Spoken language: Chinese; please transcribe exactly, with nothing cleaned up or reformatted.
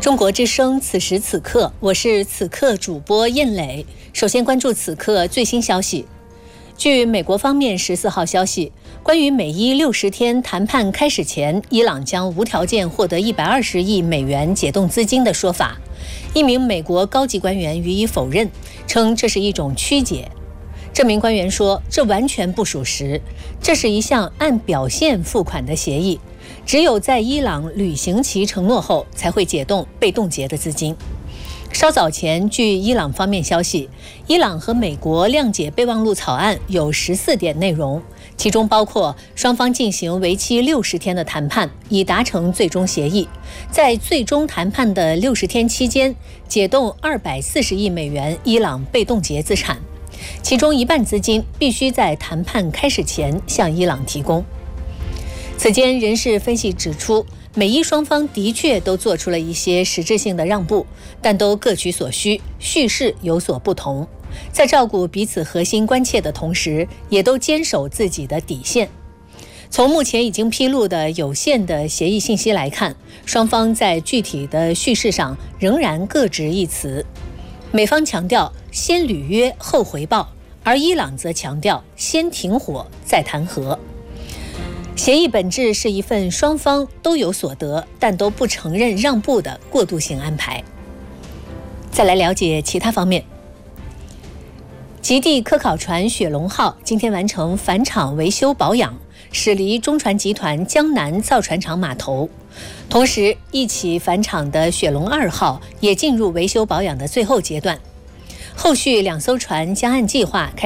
中国之声，此时此刻，我是此刻主播燕磊。首先关注此刻最新消息。据美国方面十四号消息，关于美伊六十天谈判开始前，伊朗将无条件获得一百二十亿美元解冻资金的说法，一名美国高级官员予以否认，称这是一种曲解。这名官员说，这完全不属实，这是一项按表现付款的协议，只有在伊朗履行其承诺后，才会解冻被冻结的资金。稍早前，据伊朗方面消息，伊朗和美国谅解备忘录草案有十四点内容，其中包括双方进行为期六十天的谈判，以达成最终协议，在最终谈判的六十天期间，解冻二百四十亿美元伊朗被冻结资产，其中一半资金必须在谈判开始前向伊朗提供。此间人士分析指出，美伊双方的确都做出了一些实质性的让步，但都各取所需，叙事有所不同。在照顾彼此核心关切的同时，也都坚守自己的底线。从目前已经披露的有限的协议信息来看，双方在具体的叙事上仍然各执一词。美方强调先履约后回报，而伊朗则强调先停火再谈和。协议本质是一份双方都有所得，但都不承认让步的过渡性安排。再来了解其他方面。极地科考船雪龙号今天完成返厂维修保养，驶离中船集团江南造船厂码头。同时，一起返厂的雪龙二号也进入维修保养的最后阶段。后续两艘船将按计划开